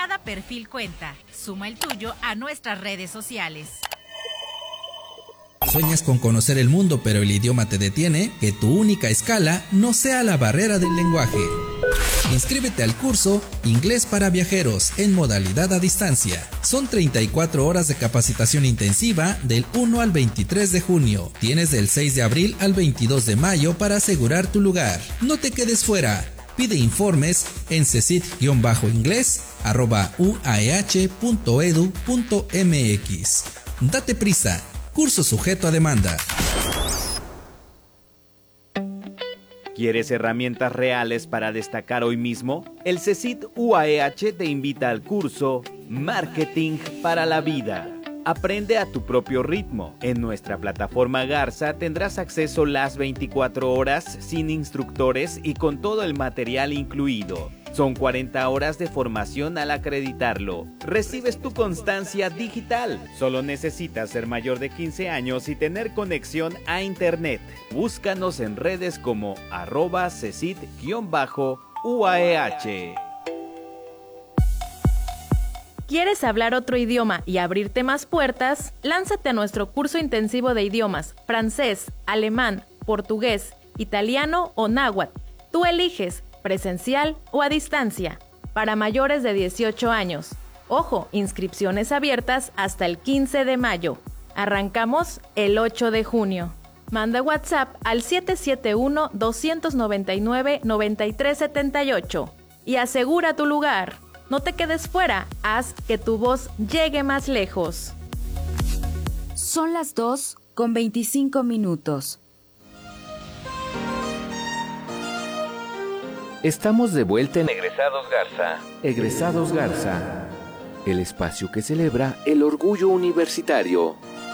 Cada perfil cuenta. Suma el tuyo a nuestras redes sociales. ¿Sueñas con conocer el mundo pero el idioma te detiene? Que tu única escala no sea la barrera del lenguaje. Inscríbete al curso Inglés para Viajeros en modalidad a distancia. Son 34 horas de capacitación intensiva del 1 al 23 de junio. Tienes del 6 de abril al 22 de mayo para asegurar tu lugar. No te quedes fuera. Pide informes en cesit-inglés@uaeh.edu.mx. Date prisa. Curso sujeto a demanda. ¿Quieres herramientas reales para destacar hoy mismo? El CECIT UAEH te invita al curso Marketing para la Vida. Aprende a tu propio ritmo. En nuestra plataforma Garza tendrás acceso las 24 horas sin instructores y con todo el material incluido. Son 40 horas de formación al acreditarlo. Recibes tu constancia digital. Solo necesitas ser mayor de 15 años y tener conexión a internet. Búscanos en redes como @cesit_UAEH. ¿Quieres hablar otro idioma y abrirte más puertas? Lánzate a nuestro curso intensivo de idiomas, francés, alemán, portugués, italiano o náhuatl. Tú eliges, presencial o a distancia, para mayores de 18 años. Ojo, inscripciones abiertas hasta el 15 de mayo. Arrancamos el 8 de junio. Manda WhatsApp al 771-299-9378 y asegura tu lugar. No te quedes fuera, haz que tu voz llegue más lejos. Son las 2:25. Estamos de vuelta en Egresados Garza. Egresados Garza, el espacio que celebra el orgullo universitario.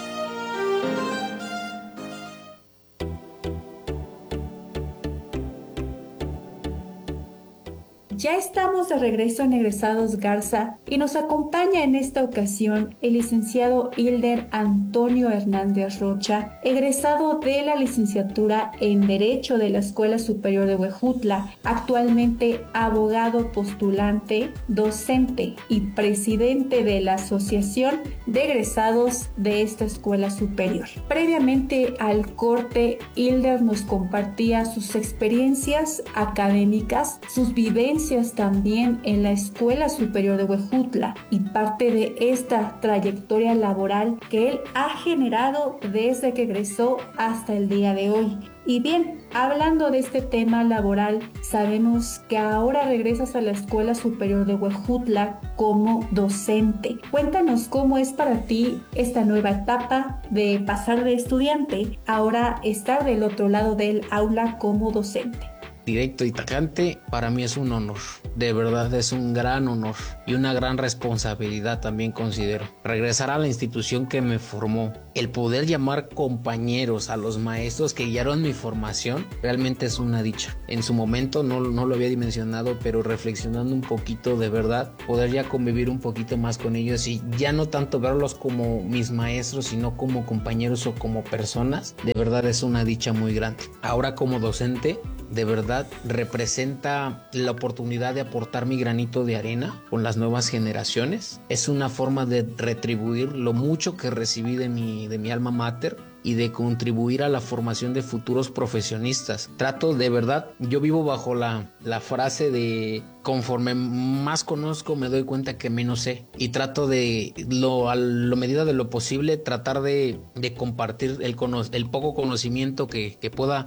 Ya estamos de regreso en Egresados Garza y nos acompaña en esta ocasión el licenciado Hilder Antonio Hernández Rocha, egresado de la licenciatura en Derecho de la Escuela Superior de Huejutla, actualmente abogado postulante, docente y presidente de la Asociación de Egresados de esta escuela superior. Previamente al corte, Hilder nos compartía sus experiencias académicas, sus vivencias también en la Escuela Superior de Huejutla y parte de esta trayectoria laboral que él ha generado desde que egresó hasta el día de hoy. Y bien, hablando de este tema laboral, sabemos que ahora regresas a la Escuela Superior de Huejutla como docente. Cuéntanos cómo es para ti esta nueva etapa de pasar de estudiante a ahora estar del otro lado del aula como docente. Directo y tajante, para mí es un honor, de verdad es un gran honor y una gran responsabilidad también considero. Regresar a la institución que me formó, el poder llamar compañeros a los maestros que guiaron mi formación, realmente es una dicha. En su momento no lo había dimensionado, pero reflexionando un poquito de verdad, poder ya convivir un poquito más con ellos y ya no tanto verlos como mis maestros, sino como compañeros o como personas, de verdad es una dicha muy grande. Ahora como docente, de verdad representa la oportunidad de aportar mi granito de arena con las nuevas generaciones. Es una forma de retribuir lo mucho que recibí de mi alma mater y de contribuir a la formación de futuros profesionistas. Trato de verdad, yo vivo bajo la frase de conforme más conozco me doy cuenta que menos sé, y trato de a la medida de lo posible tratar de compartir el poco conocimiento que pueda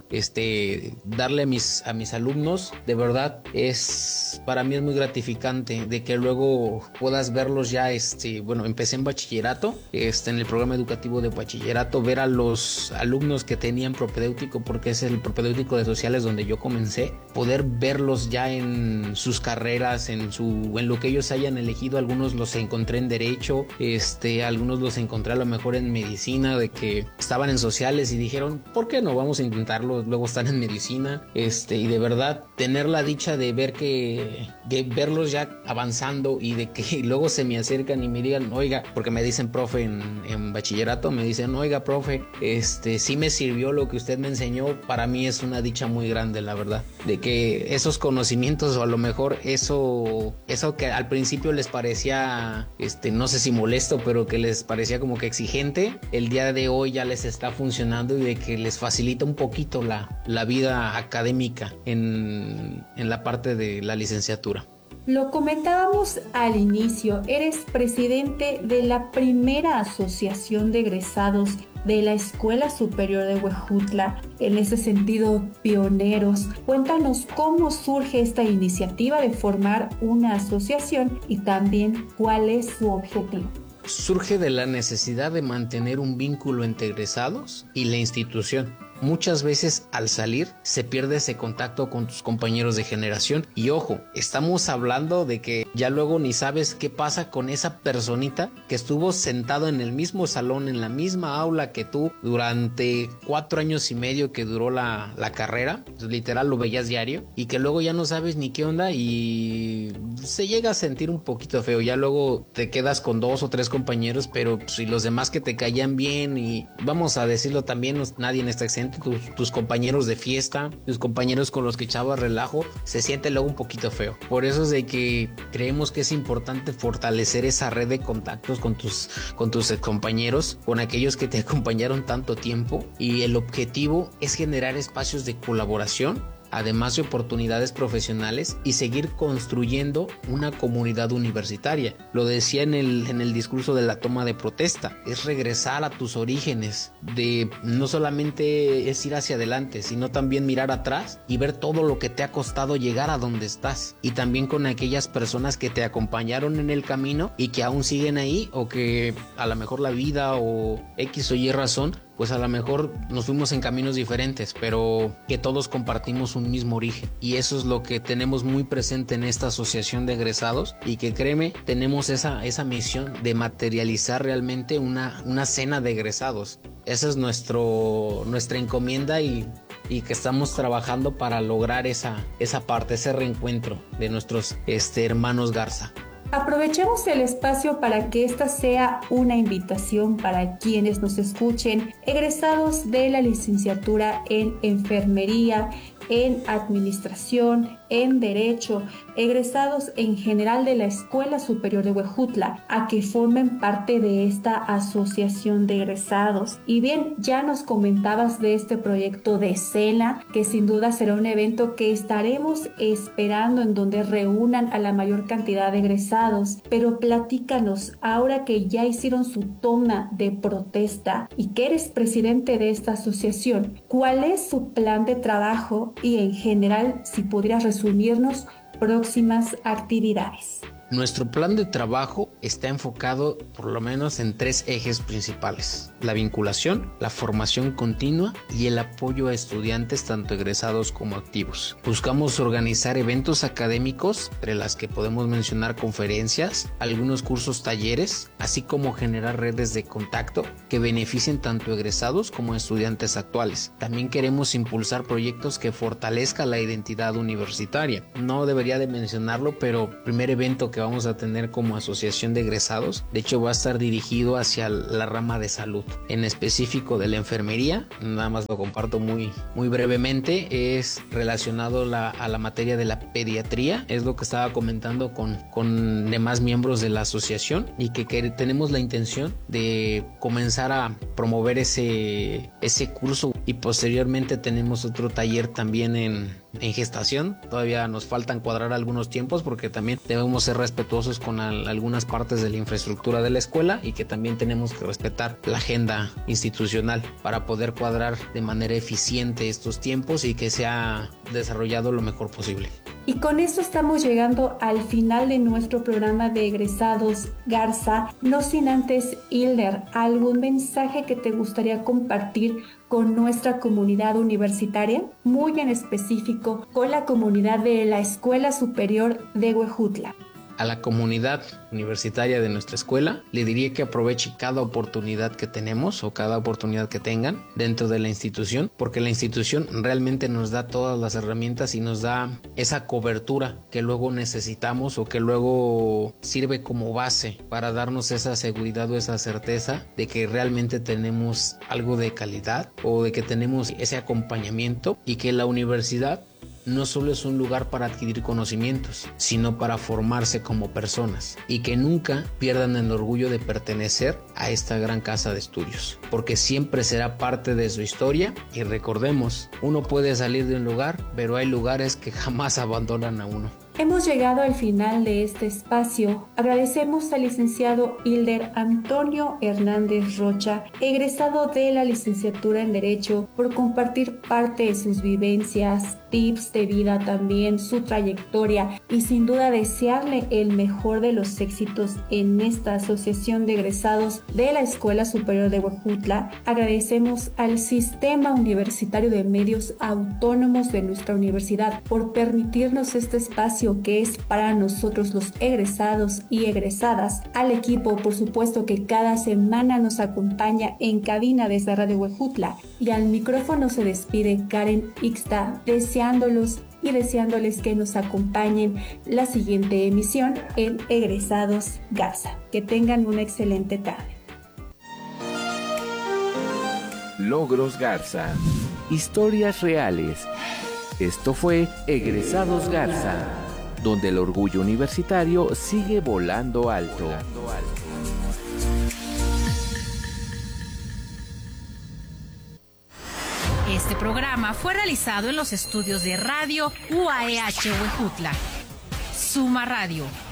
darle a mis alumnos. De verdad para mí es muy gratificante de que luego puedas verlos ya empecé en bachillerato, en el programa educativo de bachillerato, ver a los alumnos que tenían propedéutico, porque es el propedéutico de sociales donde yo comencé, poder verlos ya en sus carreras, en lo que ellos hayan elegido. Algunos los encontré en derecho, algunos los encontré a lo mejor en medicina, de que estaban en sociales y dijeron, ¿por qué no? Vamos a intentarlo, luego están en medicina, y de verdad tener la dicha de ver de verlos ya avanzando y de que luego se me acercan y me digan, oiga, porque me dicen profe en bachillerato, me dicen, oiga, profe, sí me sirvió lo que usted me enseñó. Para mí es una dicha muy grande, la verdad, de que esos conocimientos o a lo mejor mejor eso que al principio les parecía, no sé si molesto, pero que les parecía como que exigente, el día de hoy ya les está funcionando y de que les facilita un poquito la vida académica en la parte de la licenciatura. Lo comentábamos al inicio, eres presidente de la primera asociación de egresados de la Escuela Superior de Huejutla, en ese sentido pioneros. Cuéntanos cómo surge esta iniciativa de formar una asociación y también cuál es su objetivo. Surge de la necesidad de mantener un vínculo entre egresados y la institución. Muchas veces al salir se pierde ese contacto con tus compañeros de generación y ojo, estamos hablando de que ya luego ni sabes qué pasa con esa personita que estuvo sentado en el mismo salón, en la misma aula que tú durante 4 años y medio que duró la carrera, literal lo veías diario y que luego ya no sabes ni qué onda y se llega a sentir un poquito feo. Ya luego te quedas con 2 o 3 compañeros, pero si los demás que te caían bien y vamos a decirlo también, nadie está exento. Tus compañeros de fiesta, tus compañeros con los que echabas relajo, se siente luego un poquito feo. Por eso es de que creemos que es importante fortalecer esa red de contactos con tus compañeros, con aquellos que te acompañaron tanto tiempo, y el objetivo es generar espacios de colaboración, además de oportunidades profesionales y seguir construyendo una comunidad universitaria. Lo decía en el discurso de la toma de protesta, es regresar a tus orígenes, de no solamente es ir hacia adelante, sino también mirar atrás y ver todo lo que te ha costado llegar a donde estás, y también con aquellas personas que te acompañaron en el camino y que aún siguen ahí, o que a lo mejor la vida o X o Y razón, pues a lo mejor nos fuimos en caminos diferentes, pero que todos compartimos un mismo origen. Y eso es lo que tenemos muy presente en esta asociación de egresados, y que créeme, tenemos esa misión de materializar realmente una cena de egresados. Esa es nuestra encomienda y que estamos trabajando para lograr esa parte, ese reencuentro de nuestros hermanos Garza. Aprovechemos el espacio para que esta sea una invitación para quienes nos escuchen, egresados de la licenciatura en enfermería, en administración, en derecho, egresados en general de la Escuela Superior de Huejutla, a que formen parte de esta asociación de egresados. Y bien, ya nos comentabas de este proyecto de cena, que sin duda será un evento que estaremos esperando, en donde reúnan a la mayor cantidad de egresados. Pero platícanos, ahora que ya hicieron su toma de protesta y que eres presidente de esta asociación, ¿cuál es su plan de trabajo? Y en general, si pudieras resumirnos próximas actividades. Nuestro plan de trabajo está enfocado por lo menos en 3 ejes principales: la vinculación, la formación continua y el apoyo a estudiantes tanto egresados como activos. Buscamos organizar eventos académicos, entre las que podemos mencionar conferencias, algunos cursos, talleres, así como generar redes de contacto que beneficien tanto egresados como estudiantes actuales. También queremos impulsar proyectos que fortalezcan la identidad universitaria. No debería de mencionarlo, pero el primer evento que vamos a tener como asociación de egresados, de hecho, va a estar dirigido hacia la rama de salud, en específico de la enfermería. Nada más lo comparto muy brevemente. Es relacionado a la materia de la pediatría, es lo que estaba comentando con demás miembros de la asociación, y que tenemos la intención de comenzar a promover ese curso, y posteriormente tenemos otro taller también en gestación. Todavía nos faltan cuadrar algunos tiempos, porque también debemos ser respetuosos con algunas partes de la infraestructura de la escuela, y que también tenemos que respetar la agenda institucional para poder cuadrar de manera eficiente estos tiempos y que sea desarrollado lo mejor posible. Y con esto estamos llegando al final de nuestro programa de egresados Garza. No sin antes, Hilder, ¿algún mensaje que te gustaría compartir con nuestra comunidad universitaria? Muy en específico con la comunidad de la Escuela Superior de Huejutla. A la comunidad universitaria de nuestra escuela le diría que aproveche cada oportunidad que tenemos, o cada oportunidad que tengan dentro de la institución, porque la institución realmente nos da todas las herramientas y nos da esa cobertura que luego necesitamos, o que luego sirve como base para darnos esa seguridad o esa certeza de que realmente tenemos algo de calidad, o de que tenemos ese acompañamiento, y que la universidad no solo es un lugar para adquirir conocimientos, sino para formarse como personas y que nunca pierdan el orgullo de pertenecer a esta gran casa de estudios, porque siempre será parte de su historia. Y recordemos, uno puede salir de un lugar, pero hay lugares que jamás abandonan a uno. Hemos llegado al final de este espacio. Agradecemos al licenciado Hilder Antonio Hernández Rocha, egresado de la licenciatura en Derecho, por compartir parte de sus vivencias, tips de vida también, su trayectoria y sin duda desearle el mejor de los éxitos en esta asociación de egresados de la Escuela Superior de Huejutla. Agradecemos al Sistema Universitario de Medios Autónomos de nuestra universidad por permitirnos este espacio que es para nosotros los egresados y egresadas, al equipo por supuesto que cada semana nos acompaña en cabina desde Radio Huejutla, y al micrófono se despide Karen Ixta, deseándolos y deseándoles que nos acompañen la siguiente emisión en Egresados Garza. Que tengan una excelente tarde. Logros Garza. Historias reales. Esto fue Egresados Garza, donde el orgullo universitario sigue volando alto. Este programa fue realizado en los estudios de Radio UAEH Huejutla. Suma Radio.